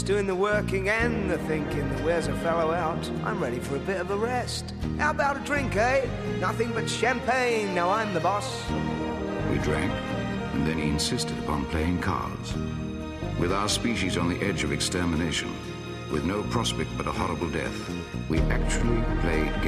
doing the working and the thinking that wears a fellow out, I'm ready for a bit of a rest. How about a drink, eh? Nothing but champagne, now I'm the boss. We drank, and then he insisted upon playing cards. With our species on the edge of extermination, with no prospect but a horrible death, we actually played